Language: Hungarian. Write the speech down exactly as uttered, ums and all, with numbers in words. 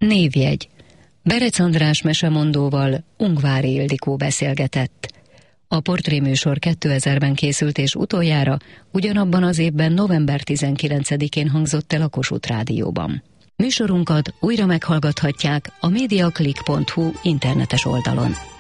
Névjegy. Berec András mesemondóval Ungvári Ildikó beszélgetett. A portréműsor kétezerben készült, és utoljára ugyanabban az évben november tizenkilencedikén hangzott el a Kossuth Rádióban. Műsorunkat újra meghallgathatják a mediaclick pont hu internetes oldalon.